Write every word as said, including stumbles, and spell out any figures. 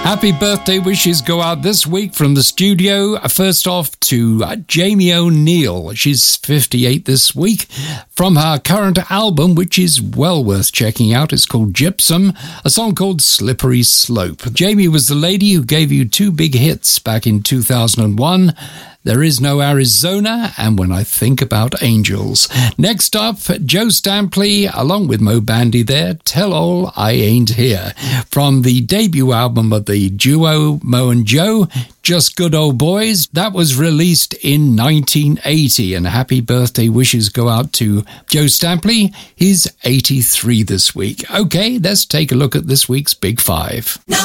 Happy birthday wishes go out this week from the studio. First off to uh, Jamie O'Neill. She's fifty-eight this week. From her current album, which is well worth checking out, it's called Gypsum, a song called Slippery Slope. Jamie was the lady who gave you two big hits back in two thousand one. There Is No Arizona, and When I Think About Angels. Next up, Joe Stampley, along with Mo Bandy there, Tell All I Ain't Here. From the debut album of the duo, Mo and Joe, Just Good Old Boys. That was released in nineteen eighty, and happy birthday wishes go out to Joe Stampley. He's eighty-three this week. Okay, let's take a look at this week's Big Five.